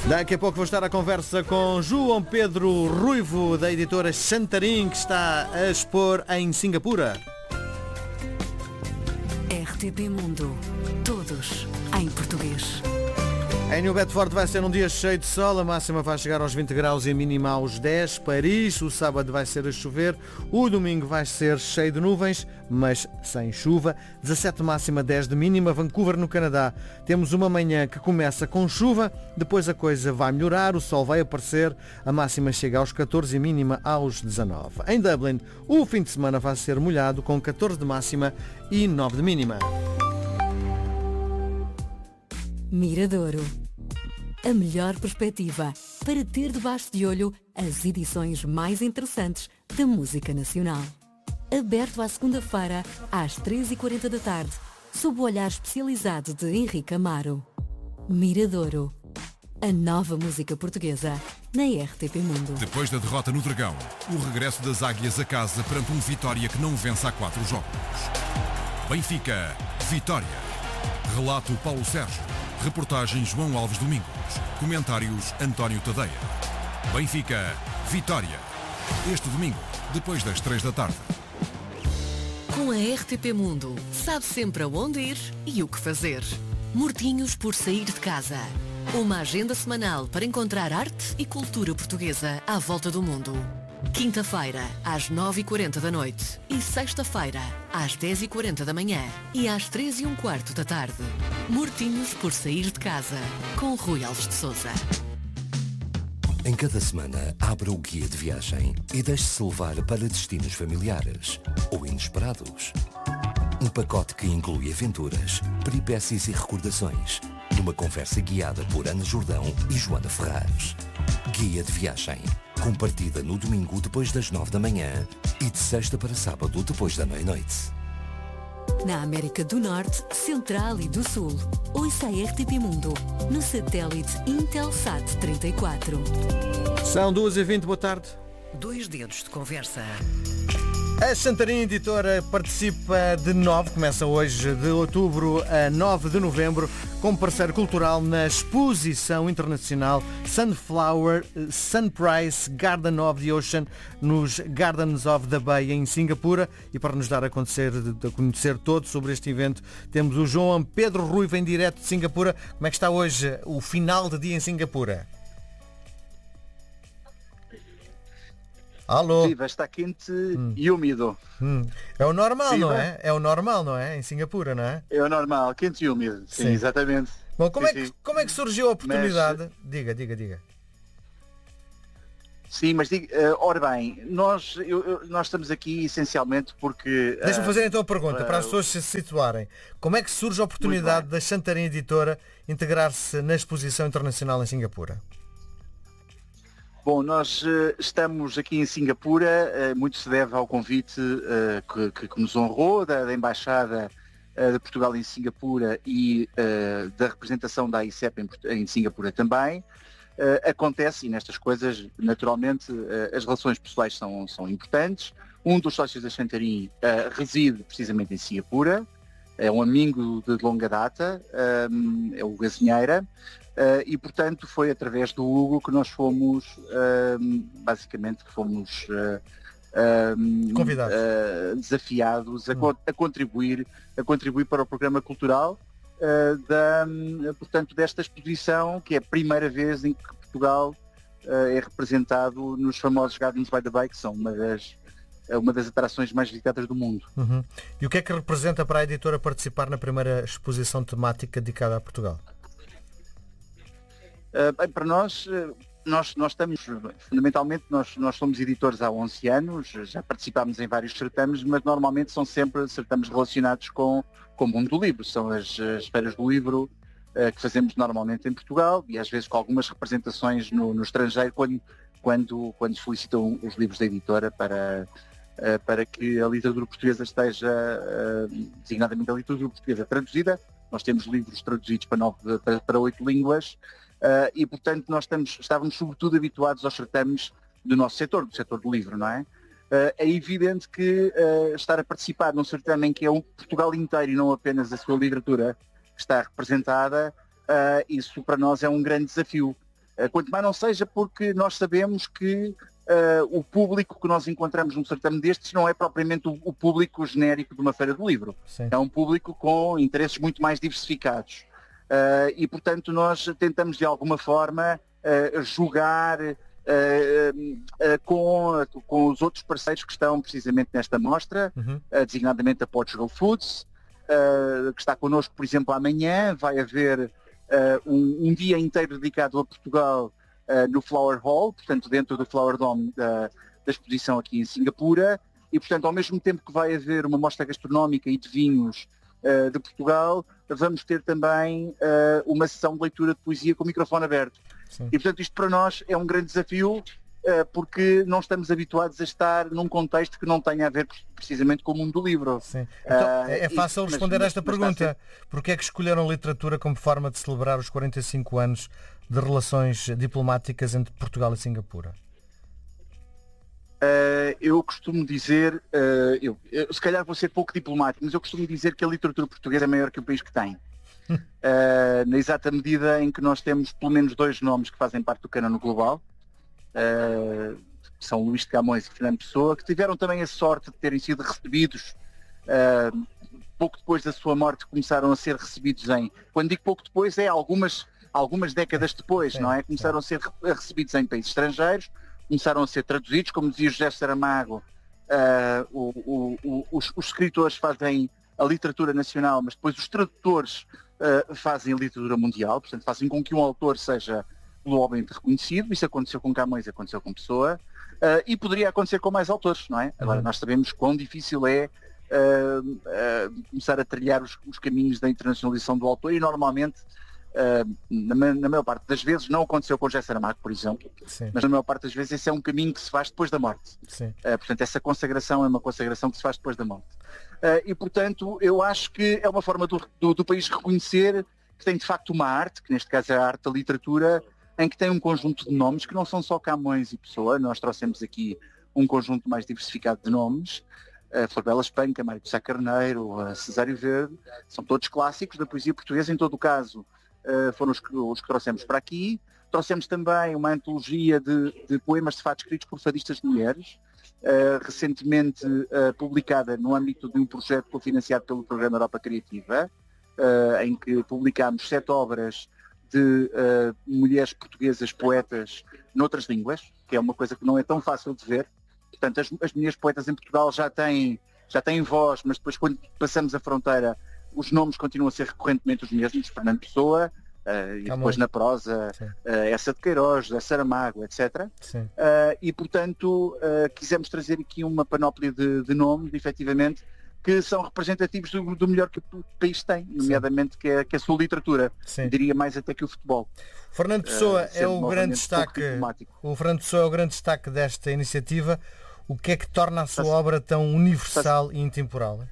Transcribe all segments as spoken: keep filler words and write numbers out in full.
Daqui a pouco vou estar à conversa com João Pedro Ruivo, da editora Santarim, que está a expor em Singapura. R T P Mundo. Todos em português. Em New Bedford vai ser um dia cheio de sol, a máxima vai chegar aos vinte graus e a mínima aos dez. Paris, o sábado vai ser a chover, o domingo vai ser cheio de nuvens, mas sem chuva. dezassete máxima, dez de mínima. Vancouver, no Canadá, temos uma manhã que começa com chuva, depois a coisa vai melhorar, o sol vai aparecer, a máxima chega aos catorze e a mínima aos dezanove. Em Dublin, o fim de semana vai ser molhado com catorze de máxima e nove de mínima. Miradouro. A melhor perspectiva para ter debaixo de olho as edições mais interessantes da música nacional. Aberto à segunda-feira, às treze e quarenta da tarde, sob o olhar especializado de Henrique Amaro. Miradouro. A nova música portuguesa na R T P Mundo. Depois da derrota no Dragão, o regresso das Águias a casa perante um Vitória que não vence há quatro jogos. Benfica, Vitória. Relato Paulo Sérgio. Reportagem João Alves Domingos. Comentários António Tadeia. Benfica, Vitória. Este domingo, depois das três da tarde. Com a R T P Mundo, sabe sempre aonde ir e o que fazer. Mortinhos por sair de casa. Uma agenda semanal para encontrar arte e cultura portuguesa à volta do mundo. Quinta-feira, às nove e quarenta da noite. E sexta-feira, às dez e quarenta da manhã. E às três e um quarto da tarde. Mortinhos por sair de casa. Com Rui Alves de Sousa. Em cada semana, abra o guia de viagem e deixe-se levar para destinos familiares ou inesperados. Um pacote que inclui aventuras, peripécias e recordações. Numa conversa guiada por Ana Jordão e Joana Ferraz. Guia de viagem. Com partida no domingo depois das nove da manhã e de sexta para sábado depois da meia-noite. Na América do Norte, Central e do Sul. Ouça a R T P Mundo no satélite Intelsat trinta e quatro. São duas e vinte, boa tarde. Dois dedos de conversa. A Santarim Editora participa de nove, começa hoje de outubro a nove de novembro, como parceiro cultural na exposição internacional Sunflower Sunrise Garden of the Ocean, nos Gardens of the Bay, em Singapura. E para nos dar a conhecer, a conhecer todo sobre este evento, temos o João Pedro Ruivo, em direto de Singapura. Como é que está hoje o final de dia em Singapura? Alô? Viva, está quente hum. e úmido. Hum. É o normal, Viva. não é? É o normal, não é? Em Singapura, não é? É o normal, quente e úmido. Sim, sim. Exatamente. Bom, como, sim, é que, sim. como é que surgiu a oportunidade? Mas... Diga, diga, diga. Sim, mas diga, uh, ora bem, nós, eu, eu, nós estamos aqui essencialmente porque... Uh, Deixa-me fazer então a pergunta, uh, para as pessoas se situarem. Como é que surge a oportunidade da Santarim Editora integrar-se na exposição internacional em Singapura? Bom, nós uh, estamos aqui em Singapura, uh, muito se deve ao convite uh, que, que, que nos honrou da, da Embaixada uh, de Portugal em Singapura e uh, da representação da A I C E P em, em Singapura também. Uh, acontece, e nestas coisas, naturalmente, uh, as relações pessoais são, são importantes. Um dos sócios da Santarim uh, reside precisamente em Singapura, é um amigo de longa data, um, é o Gazinheira. Uh, e portanto foi através do Hugo que nós fomos uh, basicamente que fomos uh, uh, convidados, uh, desafiados a, co- a contribuir a contribuir para o programa cultural uh, da, portanto, desta exposição, que é a primeira vez em que Portugal uh, é representado nos famosos Gardens by the Bay, que são uma das uma das atrações mais visitadas do mundo. Uhum. E o que é que representa para a editora participar na primeira exposição temática dedicada a Portugal? Uh, bem, para nós, uh, nós, nós estamos, fundamentalmente, nós, nós somos editores há onze anos, já participámos em vários certames, mas normalmente são sempre certames relacionados com, com o mundo do livro. São as, as feiras do livro uh, que fazemos normalmente em Portugal e às vezes com algumas representações no, no estrangeiro, quando, quando, quando solicitam os livros da editora para, uh, para que a literatura portuguesa esteja, uh, designadamente a literatura portuguesa traduzida. Nós temos livros traduzidos para, nove, para, para oito línguas. Uh, e, portanto, nós estamos, estávamos sobretudo habituados aos certames do nosso setor, do setor do livro, não é? Uh, é evidente que uh, estar a participar num certame em que é um Portugal inteiro e não apenas a sua literatura que está representada, uh, isso para nós é um grande desafio. Uh, quanto mais não seja porque nós sabemos que uh, o público que nós encontramos num certame destes não é propriamente o, o público genérico de uma feira do livro. Sim. É um público com interesses muito mais diversificados. Uh, e, portanto, nós tentamos de alguma forma uh, jogar uh, uh, com, com os outros parceiros que estão precisamente nesta mostra, uhum. uh, designadamente a Portugal Foods, uh, que está connosco, por exemplo, amanhã. Vai haver uh, um, um dia inteiro dedicado a Portugal uh, no Flower Hall, portanto dentro do Flower Dome da, da exposição aqui em Singapura, e portanto ao mesmo tempo que vai haver uma mostra gastronómica e de vinhos uh, de Portugal, vamos ter também uh, uma sessão de leitura de poesia com o microfone aberto. Sim. E portanto isto para nós é um grande desafio, uh, porque não estamos habituados a estar num contexto que não tenha a ver precisamente com o mundo do livro. Sim. Então, Uh, é fácil e, responder mas, a esta mas, pergunta. mas Porquê é que escolheram a literatura como forma de celebrar os quarenta e cinco anos de relações diplomáticas entre Portugal e Singapura? Uh, eu costumo dizer, uh, eu, eu, se calhar vou ser pouco diplomático, mas eu costumo dizer que a literatura portuguesa é maior que o país que tem. Uh, na exata medida em que nós temos pelo menos dois nomes que fazem parte do cânone global, uh, são Luís de Camões e Fernando Pessoa, que tiveram também a sorte de terem sido recebidos, uh, pouco depois da sua morte começaram a ser recebidos em, quando digo pouco depois é algumas, algumas décadas depois, sim, não é? Começaram sim. a ser recebidos em países estrangeiros, começaram a ser traduzidos, como dizia José Saramago, uh, o, o, o, os, os escritores fazem a literatura nacional, mas depois os tradutores uh, fazem a literatura mundial, portanto fazem com que um autor seja globalmente reconhecido. Isso aconteceu com Camões, aconteceu com Pessoa, uh, e poderia acontecer com mais autores, não é? Agora, nós sabemos quão difícil é uh, uh, começar a trilhar os, os caminhos da internacionalização do autor, e normalmente Uh, na, na maior parte das vezes, não aconteceu com José Saramago, por exemplo, sim. mas na maior parte das vezes esse é um caminho que se faz depois da morte. Uh, portanto, essa consagração é uma consagração que se faz depois da morte. Uh, e, portanto, eu acho que é uma forma do, do, do país reconhecer que tem de facto uma arte, que neste caso é a arte da literatura, em que tem um conjunto de nomes que não são só Camões e Pessoa. Nós trouxemos aqui um conjunto mais diversificado de nomes. Uh, Flor Bela Espanca, Mário de Sá Carneiro, uh, Cesário Verde, são todos clássicos da poesia portuguesa. Em todo o caso, Uh, foram os que, os que trouxemos para aqui. Trouxemos também uma antologia de, de poemas de fado escritos por fadistas de mulheres, uh, recentemente uh, publicada no âmbito de um projeto cofinanciado pelo Programa Europa Criativa, uh, em que publicámos sete obras de uh, mulheres portuguesas poetas noutras línguas, que é uma coisa que não é tão fácil de ver. Portanto, as, as mulheres poetas em Portugal já têm, já têm voz, mas depois quando passamos a fronteira os nomes continuam a ser recorrentemente os mesmos, Fernando Pessoa, uh, e depois na prosa, uh, essa de Queiroz, José Saramago, etcétera. Uh, e, portanto, uh, quisemos trazer aqui uma panóplia de, de nomes, efetivamente, que são representativos do, do melhor que o país tem, nomeadamente que é, que é a sua literatura. Sim. Diria mais até que o futebol. Fernando Pessoa uh, é o grande destaque. O Fernando Pessoa é o grande destaque desta iniciativa. O que é que torna a sua Está obra tão universal Está e intemporal?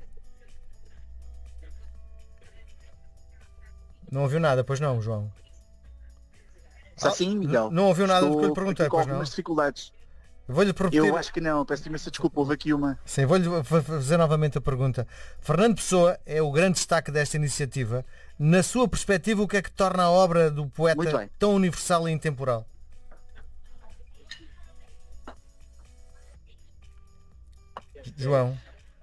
Não ouviu nada, pois não, João? Está sim, Miguel. Não ouviu nada do que eu lhe perguntei, pois não? Com algumas dificuldades. Vou-lhe repetir... Eu acho que não, peço imensa desculpa, houve aqui uma... Sim, vou-lhe fazer novamente a pergunta. Fernando Pessoa é o grande destaque desta iniciativa. Na sua perspectiva, o que é que torna a obra do poeta tão universal e intemporal? João?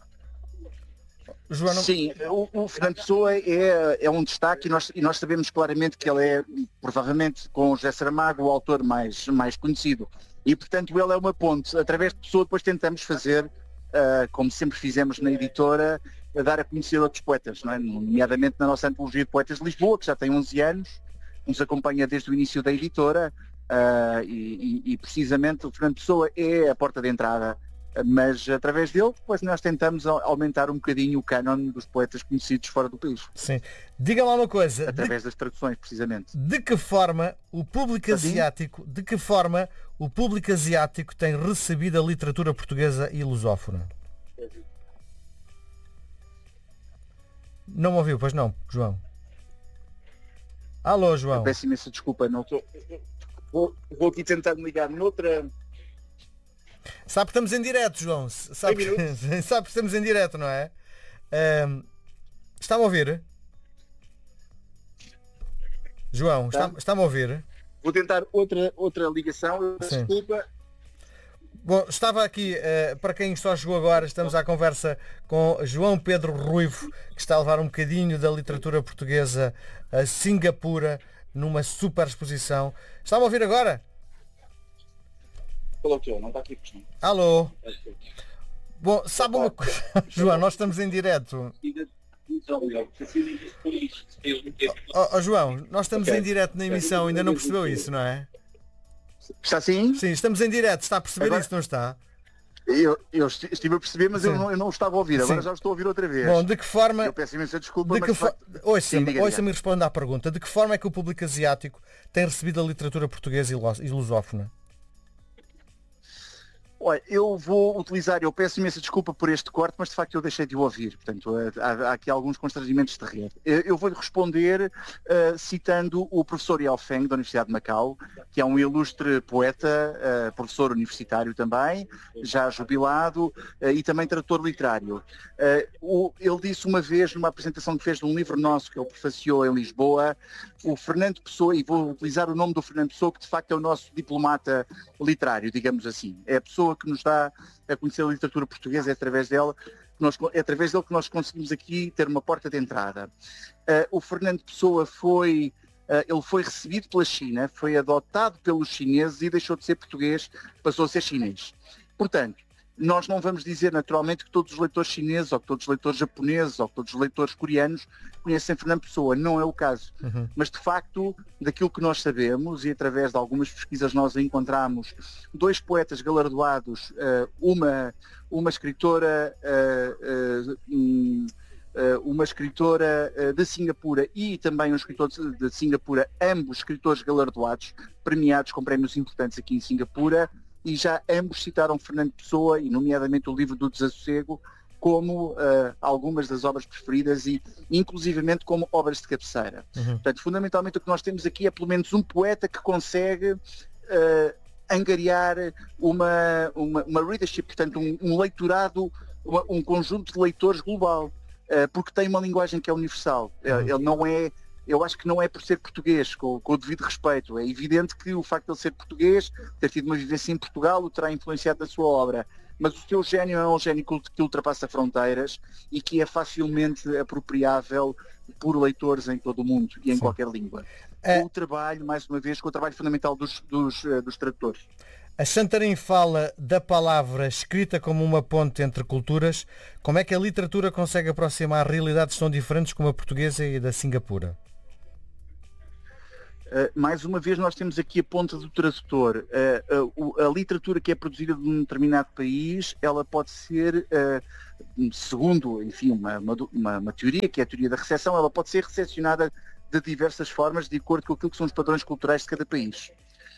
João não... Sim, o, o Fernando Pessoa é, é um destaque e nós, e nós sabemos claramente que ele é, provavelmente, com o José Saramago, o autor mais, mais conhecido. E, portanto, ele é uma ponte. Através de Pessoa, depois tentamos fazer, uh, como sempre fizemos na editora, a dar a conhecer outros poetas, não é? Nomeadamente na nossa antologia de poetas de Lisboa, que já tem onze anos, nos acompanha desde o início da editora, uh, e, e, e, precisamente, o Fernando Pessoa é a porta de entrada. Mas através dele, depois nós tentamos aumentar um bocadinho o cânon dos poetas conhecidos fora do país. Sim. Diga lá uma coisa. Através de... das traduções, precisamente. De que forma o público assim? asiático, de que forma o público asiático tem recebido a literatura portuguesa e lusófona? Não me ouviu, pois não, João? Alô, João. Eu peço imensa desculpa, não estou. Vou, vou aqui tentar me ligar noutra. Sabe que estamos em direto, João. Sabe que, sabe que estamos em direto, não é? Um, está-me a ouvir? João, está, está-me a ouvir? vou tentar outra, outra ligação, Sim. desculpa. Bom, estava aqui, uh, para quem só chegou agora, estamos à conversa com João Pedro Ruivo, que está a levar um bocadinho da literatura portuguesa a Singapura, numa super exposição. Está-me a ouvir agora? Falou que eu, não está aqui questão. Alô? Bom, sabe uma coisa, João, nós estamos em direto. Oh, oh, João, nós estamos okay. em direto na emissão, ainda não percebeu isso, não é? Está assim? Sim, estamos em direto, está a perceber Agora... isso, não está? Eu, eu estive a perceber, mas eu não, eu não estava a ouvir, agora Sim. já estou a ouvir outra vez. Bom, de que forma... Eu peço imensa desculpa, de mas... que fo... facto... Ouça-me, ouça-me e responda à pergunta. De que forma é que o público asiático tem recebido a literatura portuguesa e lusófona? Olha, eu vou utilizar, eu peço imensa desculpa por este corte, mas de facto eu deixei de o ouvir, portanto há, há aqui alguns constrangimentos de rede. Eu vou-lhe responder uh, citando o professor Yao Feng, da Universidade de Macau, que é um ilustre poeta, uh, professor universitário também, já jubilado uh, e também tradutor literário. Uh, o, ele disse uma vez, numa apresentação que fez de um livro nosso que ele prefaciou em Lisboa, o Fernando Pessoa, e vou utilizar o nome do Fernando Pessoa, que de facto é o nosso diplomata literário, digamos assim. É a pessoa que nos dá a conhecer a literatura portuguesa, é através dela, nós, é através dele que nós conseguimos aqui ter uma porta de entrada. Uh, o Fernando Pessoa foi, uh, ele foi recebido pela China, foi adotado pelos chineses e deixou de ser português, passou a ser chinês. Portanto, nós não vamos dizer naturalmente que todos os leitores chineses, ou que todos os leitores japoneses, ou que todos os leitores coreanos conhecem Fernando Pessoa, não é o caso. Uhum. Mas de facto, daquilo que nós sabemos, e através de algumas pesquisas nós encontramos dois poetas galardoados, uma, uma escritora, uma escritora de Singapura e também um escritor de Singapura, ambos escritores galardoados, premiados com prémios importantes aqui em Singapura, e já ambos citaram Fernando Pessoa, e nomeadamente o livro do Desassossego, como uh, algumas das obras preferidas e inclusivamente como obras de cabeceira. Uhum. Portanto, fundamentalmente o que nós temos aqui é pelo menos um poeta que consegue uh, angariar uma, uma, uma readership, portanto um, um leitorado, uma, um conjunto de leitores global, uh, porque tem uma linguagem que é universal. Uhum. Uh, ele não é... Eu acho que não é por ser português, com, com o devido respeito. É evidente que o facto de ele ser português, ter tido uma vivência em Portugal, o terá influenciado na sua obra. Mas o seu gênio é um gênio que ultrapassa fronteiras e que é facilmente apropriável por leitores em todo o mundo e em Sim. qualquer língua. É... Com o trabalho, mais uma vez, com o trabalho fundamental dos, dos, dos tradutores. A Santarém fala da palavra escrita como uma ponte entre culturas. Como é que a literatura consegue aproximar realidades tão diferentes como a portuguesa e a da Singapura? Uh, mais uma vez nós temos aqui a ponta do tradutor. Uh, uh, a literatura que é produzida num determinado país, ela pode ser, uh, segundo enfim, uma, uma, uma teoria, que é a teoria da recepção, ela pode ser recepcionada de diversas formas, de acordo com aquilo que são os padrões culturais de cada país.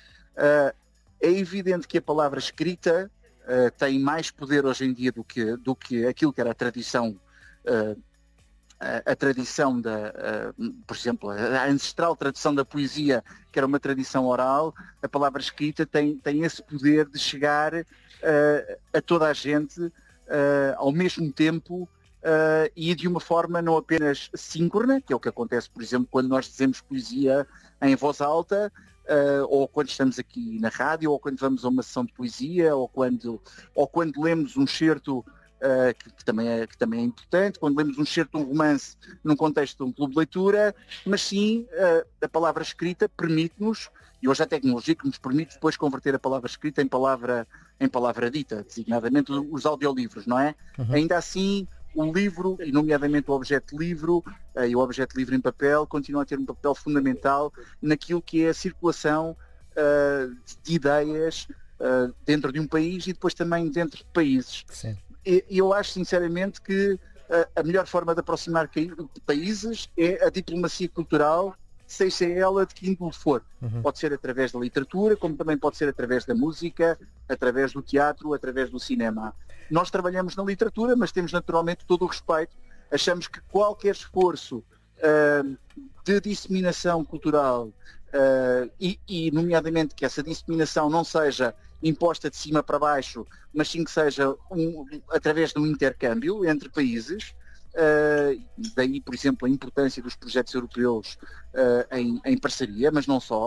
Uh, é evidente que a palavra escrita uh, tem mais poder hoje em dia do que, do que aquilo que era a tradição uh, A, a tradição da, uh, por exemplo, a ancestral tradição da poesia, que era uma tradição oral. A palavra escrita tem, tem esse poder de chegar uh, a toda a gente uh, ao mesmo tempo uh, e de uma forma não apenas síncrona, que é o que acontece, por exemplo, quando nós dizemos poesia em voz alta, uh, ou quando estamos aqui na rádio, ou quando vamos a uma sessão de poesia, ou quando, ou quando lemos um certo Uh, que, que, também é, que também é importante, quando lemos um certo um romance num contexto de um clube de leitura, mas sim uh, a palavra escrita permite-nos, e hoje a tecnologia que nos permite depois converter a palavra escrita em palavra, em palavra dita, designadamente os audiolivros, não é? Uhum. Ainda assim, o livro, e nomeadamente o objeto livro, uh, e o objeto livro em papel, continua a ter um papel fundamental naquilo que é a circulação uh, de ideias uh, dentro de um país e depois também dentro de países. Sim. E eu acho sinceramente que a, a melhor forma de aproximar países é a diplomacia cultural, seja ela de que índole for. Uhum. Pode ser através da literatura, como também pode ser através da música, através do teatro, através do cinema. Nós trabalhamos na literatura, mas temos naturalmente todo o respeito. Achamos que qualquer esforço uh, de disseminação cultural uh, e, e, nomeadamente, que essa disseminação não seja imposta de cima para baixo, mas sim que seja um, através de um intercâmbio entre países, uh, daí, por exemplo, a importância dos projetos europeus uh, em, em parceria, mas não só,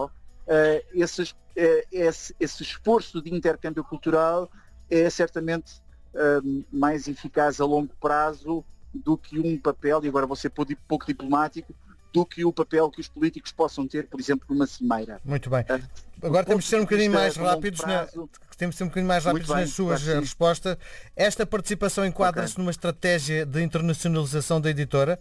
uh, esses, uh, esse, esse esforço de intercâmbio cultural é certamente uh, mais eficaz a longo prazo do que um papel, e agora vou ser pouco diplomático, do que o papel que os políticos possam ter, por exemplo, numa cimeira. Muito bem. Agora temos de ser um bocadinho mais rápidos, na, temos de ser um bocadinho mais rápidos nas suas claro, respostas. Esta participação enquadra-se okay. numa estratégia de internacionalização da editora?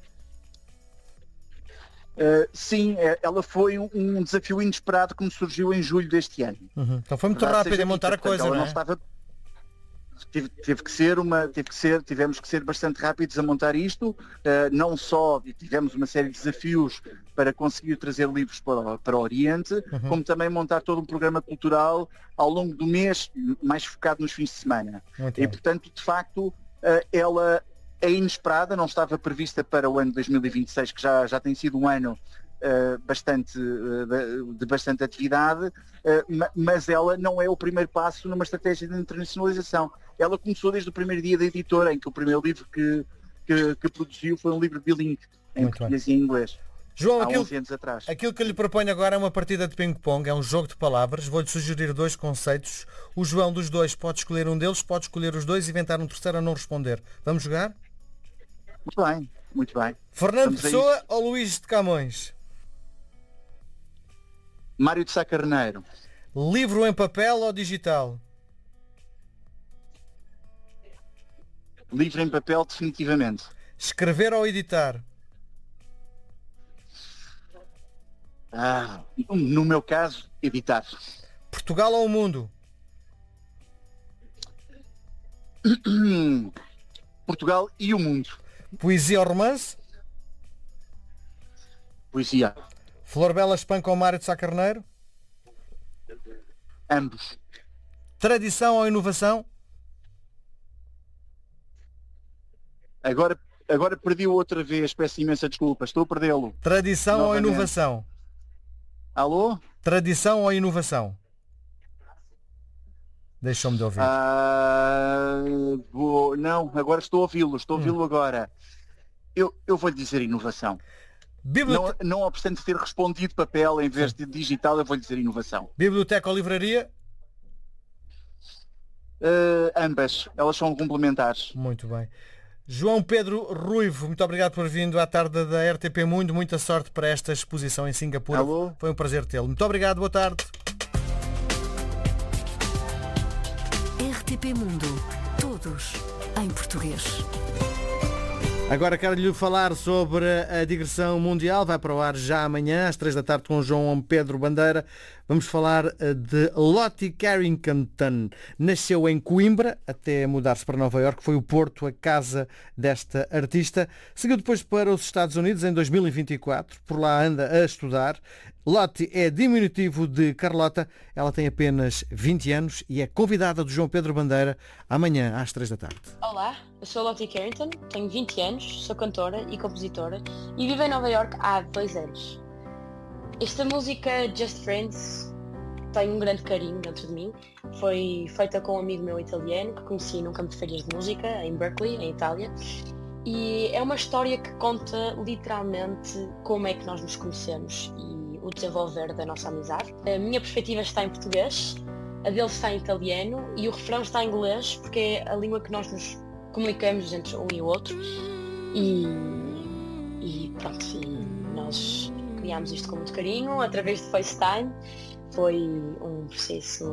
Uh, sim, ela foi um, um desafio inesperado que me surgiu em julho deste ano. Uhum. Então foi muito rápido em montar a coisa, não é? Não estava... Tive, teve que ser uma, teve que ser, tivemos que ser bastante rápidos a montar isto, uh, não só tivemos uma série de desafios para conseguir trazer livros para, para o Oriente, uhum. como também montar todo um programa cultural ao longo do mês, mais focado nos fins de semana. Muito e bem. Portanto, de facto, uh, ela é inesperada, não estava prevista para o ano dois mil e vinte e seis, que já, já tem sido um ano Uh, bastante, uh, de bastante atividade, uh, mas ela não é o primeiro passo numa estratégia de internacionalização. Ela começou desde o primeiro dia da editora, em que o primeiro livro que, que, que produziu foi um livro bilingue, em Muito português bem. E em inglês. João, há aquilo, onze anos atrás. Aquilo que eu lhe proponho agora é uma partida de ping-pong, é um jogo de palavras. Vou-lhe sugerir dois conceitos. O João dos dois pode escolher um deles, pode escolher os dois e inventar um terceiro a não responder. Vamos jogar? Muito bem, muito bem. Fernando Vamos Pessoa ou Luís de Camões? Mário de Sá Carneiro. Livro em papel ou digital? Livro em papel, definitivamente. Escrever ou editar? Ah, no meu caso, editar. Portugal ou o mundo? Portugal e o mundo. Poesia ou romance? Poesia. Flor Bela Espanca ou Mário de Sá Carneiro? Ambos. Tradição ou inovação? Agora, agora perdi-o outra vez, peço imensa desculpa, estou a perdê-lo. Tradição Novamente. Ou inovação? Alô? Tradição ou inovação? Deixou-me de ouvir. Ah, vou... Não, agora estou a ouvi-lo, estou a ouvi-lo hum. agora. Eu, eu vou-lhe dizer inovação. Bibliote... Não, não obstante ter respondido papel em vez de digital, eu vou-lhe dizer inovação. Biblioteca ou livraria? Uh, ambas, elas são complementares. Muito bem. João Pedro Ruivo, muito obrigado por vindo à tarde da R T P Mundo. Muita sorte para esta exposição em Singapura. Alô? Foi um prazer tê-lo. Muito obrigado, boa tarde. R T P Mundo, todos em português. Agora quero-lhe falar sobre a digressão mundial. Vai para o ar já amanhã, às três da tarde, com João Pedro Bandeira. Vamos falar de Lottie Carrington. Nasceu em Coimbra, até mudar-se para Nova Iorque. Foi o Porto a casa desta artista. Seguiu depois para os Estados Unidos em dois mil e vinte e quatro. Por lá anda a estudar. Lottie é diminutivo de Carlota. Ela tem apenas vinte anos e é convidada do João Pedro Bandeira amanhã às três da tarde. Olá, eu sou a Lottie Carrington, tenho vinte anos, sou cantora e compositora e vivo em Nova Iorque há dois anos. Esta música Just Friends tem um grande carinho dentro de mim. Foi feita com um amigo meu italiano que conheci num campo de férias de música em Berkeley, em Itália. E é uma história que conta literalmente como é que nós nos conhecemos e o desenvolver da nossa amizade. A minha perspectiva está em português, a dele está em italiano e o refrão está em inglês porque é a língua que nós nos comunicamos entre um e o outro. E, e pronto, e nós criámos isto com muito carinho através de FaceTime. Foi um processo